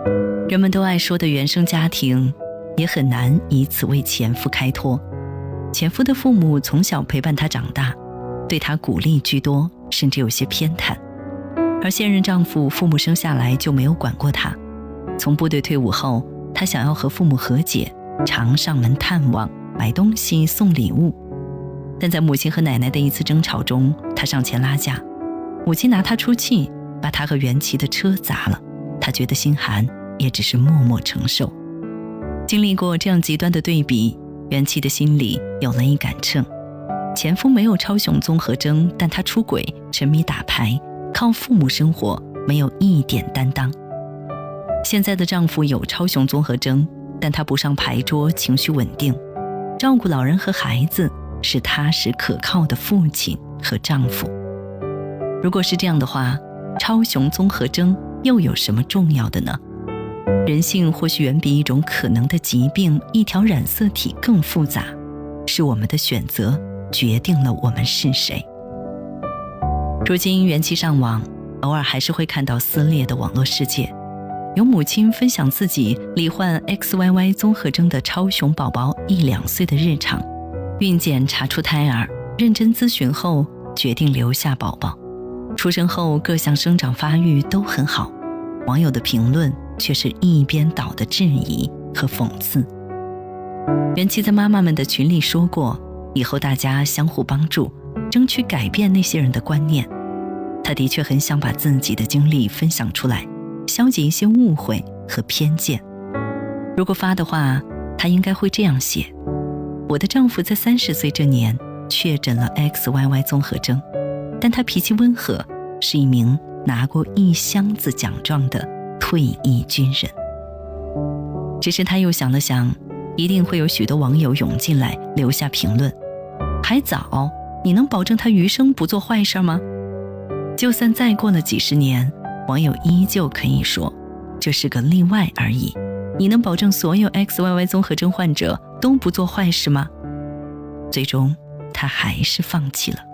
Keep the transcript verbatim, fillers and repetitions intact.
人们都爱说的原生家庭，也很难以此为前夫开脱。前夫的父母从小陪伴她长大，对她鼓励居多，甚至有些偏袒。而现任丈夫父母生下来就没有管过她，从部队退伍后，她想要和父母和解，常上门探望，买东西送礼物。但在母亲和奶奶的一次争吵中，她上前拉架，母亲拿她出气，把她和袁琪的车砸了。她觉得心寒，也只是默默承受。经历过这样极端的对比，袁琪的心里有了一杆秤。前夫没有超雄综合征，但他出轨，沉迷打牌，靠父母生活，没有一点担当。现在的丈夫有超雄综合征，但他不上牌桌，情绪稳定，照顾老人和孩子，是踏实可靠的父亲和丈夫。如果是这样的话，超雄综合征又有什么重要的呢？人性或许远比一种可能的疾病、一条染色体更复杂，是我们的选择决定了我们是谁。如今元气上网，偶尔还是会看到撕裂的网络世界，有母亲分享自己罹患 X Y Y 综合征的超雄宝宝一两岁的日常，孕检查出胎儿，认真咨询后决定留下宝宝，出生后各项生长发育都很好，网友的评论却是一边倒的质疑和讽刺。元气在妈妈们的群里说过，以后大家相互帮助，争取改变那些人的观念。她的确很想把自己的经历分享出来，消解一些误会和偏见。如果发的话，她应该会这样写：我的丈夫在三十岁这年确诊了 X Y Y 综合征，但他脾气温和，是一名拿过一箱子奖状的退役军人。只是他又想了想，一定会有许多网友涌进来留下评论，还早，你能保证他余生不做坏事吗？就算再过了几十年，网友依旧可以说这是个例外而已。你能保证所有 X Y Y 综合征患者都不做坏事吗？最终他还是放弃了。